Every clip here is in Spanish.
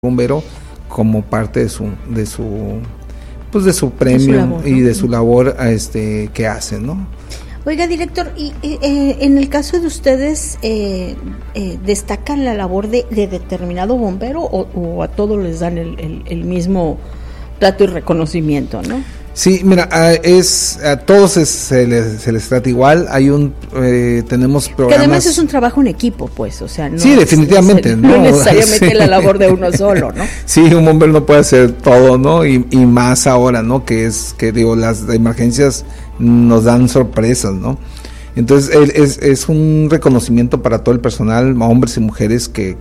bombero como parte de su premio labor, ¿no? Y de su labor que hacen, ¿no? Oiga, director, y en el caso de ustedes, ¿destacan la labor de determinado bombero o a todos les dan el mismo trato y reconocimiento, no? Sí, mira, a todos se les trata igual. Tenemos programas. Que además es un trabajo en equipo, pues, o sea, no. Sí, definitivamente, no necesariamente sí. La labor de uno solo, ¿no? Sí, un bombero no puede hacer todo, ¿no? Y más ahora, ¿no? Las emergencias nos dan sorpresas, ¿no? Entonces es un reconocimiento para todo el personal, hombres y mujeres que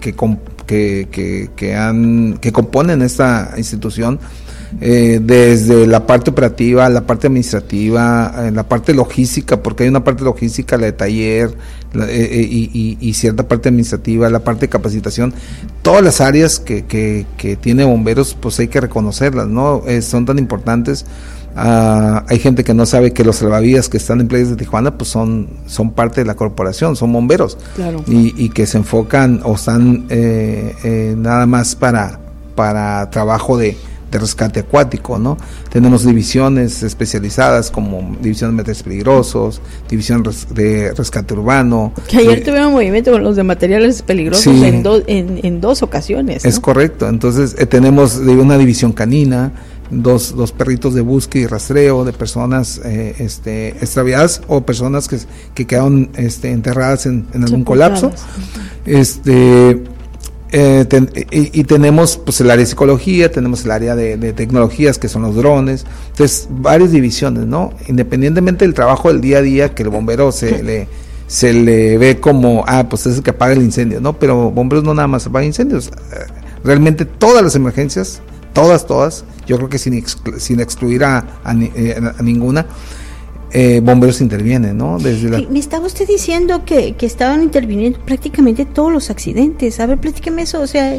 componen esta institución. Desde la parte operativa, la parte administrativa, la parte logística, porque hay una parte logística, la de taller, y cierta parte administrativa, la parte de capacitación, todas las áreas que tiene bomberos, pues hay que reconocerlas, ¿no? Son tan importantes. Hay gente que no sabe que los salvavidas que están en playas de Tijuana, pues son parte de la corporación, son bomberos, claro. y que se enfocan o están nada más para trabajo de rescate acuático, ¿no? Tenemos divisiones especializadas como división de materiales peligrosos, división de rescate urbano. Que ayer tuvimos movimiento con los de materiales peligrosos, sí, en dos ocasiones, ¿no? Es correcto. Entonces tenemos una división canina, dos perritos de búsqueda y rastreo de personas extraviadas o personas que quedaron enterradas en algún colapso. Y tenemos pues el área de psicología, tenemos el área de tecnologías que son los drones, entonces varias divisiones, ¿no? Independientemente del trabajo del día a día, que el bombero se le ve como, pues es el que apaga el incendio, ¿no? Pero bomberos no nada más apagan incendios, realmente todas las emergencias, todas, yo creo que sin excluir a ninguna, bomberos intervienen, ¿no? Me estaba usted diciendo que estaban interviniendo prácticamente todos los accidentes. A ver, platíqueme eso. O sea,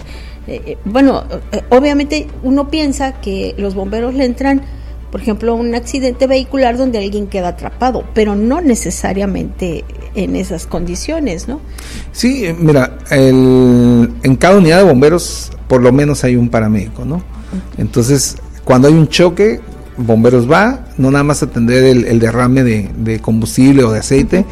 obviamente uno piensa que los bomberos le entran, por ejemplo, a un accidente vehicular donde alguien queda atrapado, pero no necesariamente en esas condiciones, ¿no? Sí, mira, en cada unidad de bomberos por lo menos hay un paramédico, ¿no? Entonces, cuando hay un choque, bomberos va, no nada más atender el derrame de combustible o de aceite,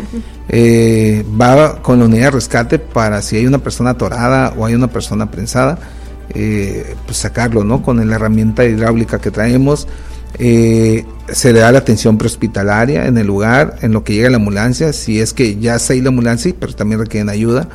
va con la unidad de rescate para si hay una persona atorada o hay una persona prensada, pues sacarlo, ¿no? Con la herramienta hidráulica que traemos, se le da la atención prehospitalaria en el lugar, en lo que llega la ambulancia, si es que ya está ahí la ambulancia, pero también requieren ayuda.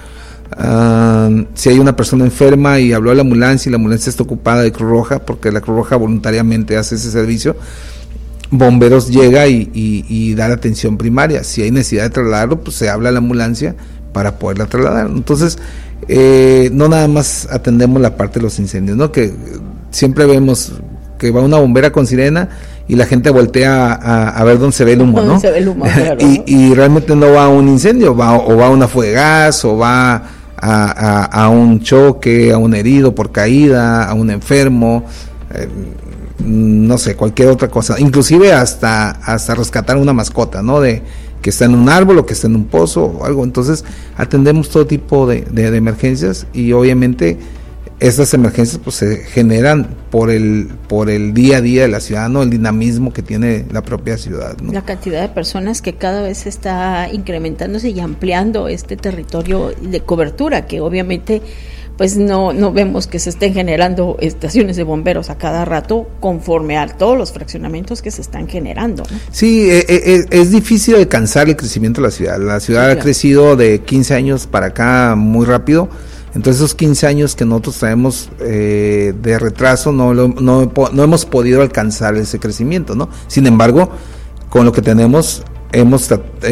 Si hay una persona enferma y habló a la ambulancia y la ambulancia está ocupada de Cruz Roja, porque la Cruz Roja voluntariamente hace ese servicio, bomberos llega y da la atención primaria. Si hay necesidad de trasladarlo, pues se habla a la ambulancia para poderla trasladar. Entonces, no nada más atendemos la parte de los incendios, ¿no? Que siempre vemos que va una bombera con sirena y la gente voltea a ver dónde se ve el humo, ¿no? Se ve el humo, claro, y realmente no va a un incendio, va a una fuga de gas, o va a un choque, a un herido por caída, a un enfermo, no sé, cualquier otra cosa, inclusive hasta rescatar una mascota, ¿no? Que está en un árbol o que está en un pozo o algo. Entonces atendemos todo tipo de emergencias, y obviamente estas emergencias pues se generan por el día a día de la ciudad, ¿no? El dinamismo que tiene la propia ciudad, ¿no? La cantidad de personas que cada vez está incrementándose y ampliando este territorio de cobertura, que obviamente pues no vemos que se estén generando estaciones de bomberos a cada rato conforme a todos los fraccionamientos que se están generando, ¿no? Sí, es difícil alcanzar el crecimiento de la ciudad. La ciudad ha crecido de 15 años para acá muy rápido. Entonces esos 15 años que nosotros traemos de retraso no hemos podido alcanzar ese crecimiento, ¿no? Sin embargo, con lo que tenemos hemos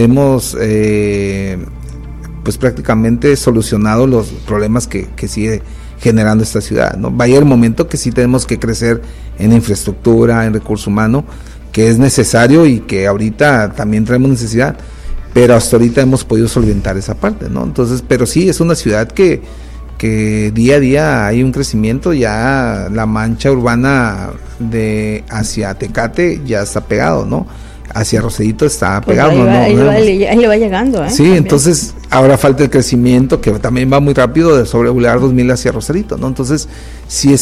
pues prácticamente solucionado los problemas que sigue generando esta ciudad, ¿no? Va a llegar el momento que sí tenemos que crecer en infraestructura, en recurso humano, que es necesario y que ahorita también traemos necesidad, pero hasta ahorita hemos podido solventar esa parte, ¿no? Entonces, pero sí, es una ciudad que día a día hay un crecimiento. Ya la mancha urbana hacia Tecate ya está pegado, ¿no? hacia Rosarito está Pues pegado. ahí le va llegando, ¿eh? Sí, También. entonces ahora falta el crecimiento, que también va muy rápido, de sobre Boulevard 2000 hacia Rosarito, ¿no? Entonces, sí es